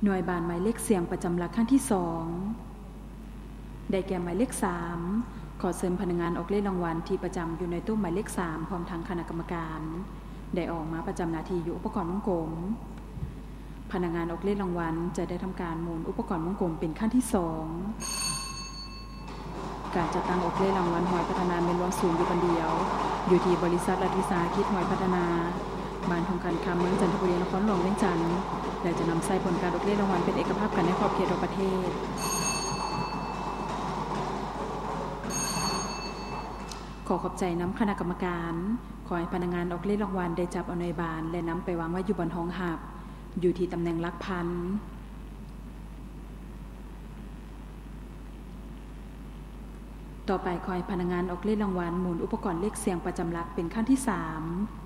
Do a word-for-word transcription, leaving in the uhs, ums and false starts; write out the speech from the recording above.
หน่วยบานหมายเลขเสียงประจำหลักขั้นที่สองได้แก่หมายเลขสามขอเชิญพนักงานออกเลขรางวัลที่ประจำอยู่ในตู้หมายเลขสามพร้อมทั้งคณะกรรมการได้ออกมาประจำหน้าที่อยู่อุปกรณ์วงกลมพนักงานออกเลขรางวัลจะได้ทำการหมุนอุปกรณ์วงกลมเป็นขั้นที่สองการจัดตั้งออกเลขรางวัลหอยพัฒนาเมนหลวงศูนย์อยู่คนเดียวอยู่ที่บริษัทรัฐวิสาหกิจหอยพัฒนาบ้านทงการค้าเมืองจันทบุรีนครหลวงเวียงจันทร์และจะนำใส่ผลการออกเลขรางวัลเป็นเอกภาพกันในขอบเขตทั่วประเทศขอขอบใจน้ำคณะกรรมการขอให้พนักงานออกเลขรางวัลได้จับเอาในบานและนำไปวางไว้อยู่บนห้องหับอยู่ที่ตำแหน่งหลักพันต่อไปขอให้พนักงานออกเลขรางวัลหมุนอุปกรณ์เลขเสียงประจำหลักเป็นขั้นที่สาม